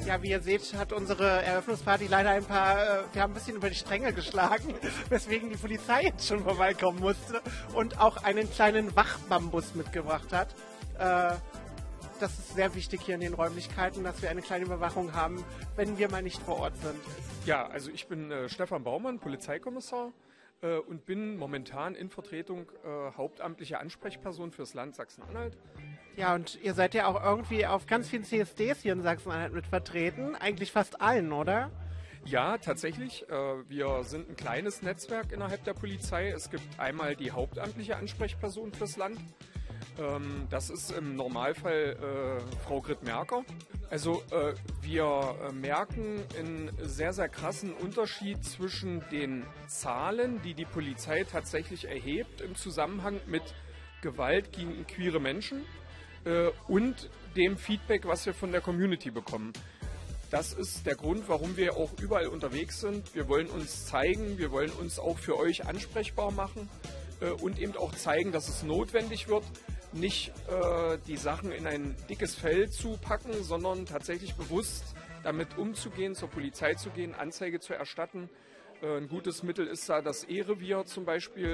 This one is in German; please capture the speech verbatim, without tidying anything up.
Ja, wie ihr seht, hat unsere Eröffnungsparty leider ein paar, äh, wir haben ein bisschen über die Stränge geschlagen, weswegen die Polizei jetzt schon vorbeikommen musste und auch einen kleinen Wachbambus mitgebracht hat. Äh, das ist sehr wichtig hier in den Räumlichkeiten, dass wir eine kleine Überwachung haben, wenn wir mal nicht vor Ort sind. Ja, also ich bin äh, Stefan Baumann, Polizeikommissar äh, und bin momentan in Vertretung äh, hauptamtliche Ansprechperson fürs Land Sachsen-Anhalt. Ja, und ihr seid ja auch irgendwie auf ganz vielen C S Ds hier in Sachsen-Anhalt mit vertreten. Eigentlich fast allen, oder? Ja, tatsächlich. Äh, wir sind ein kleines Netzwerk innerhalb der Polizei. Es gibt einmal die hauptamtliche Ansprechperson fürs Land. Ähm, das ist im Normalfall äh, Frau Grit-Merker. Also äh, wir äh, merken einen sehr, sehr krassen Unterschied zwischen den Zahlen, die die Polizei tatsächlich erhebt im Zusammenhang mit Gewalt gegen queere Menschen und dem Feedback, was wir von der Community bekommen. Das ist der Grund, warum wir auch überall unterwegs sind. Wir wollen uns zeigen, wir wollen uns auch für euch ansprechbar machen und eben auch zeigen, dass es notwendig wird, nicht äh, die Sachen in ein dickes Fell zu packen, sondern tatsächlich bewusst damit umzugehen, zur Polizei zu gehen, Anzeige zu erstatten. Äh, ein gutes Mittel ist da das E-Revier zum Beispiel.